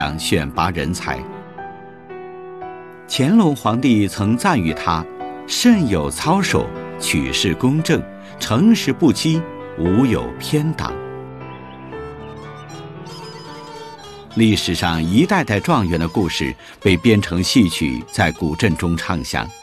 选拔人才。乾隆皇帝曾赞誉他慎有操守，取事公正，诚实不欺，无有偏党。历史上一代代状元的故事被编成戏曲，在古镇中唱响。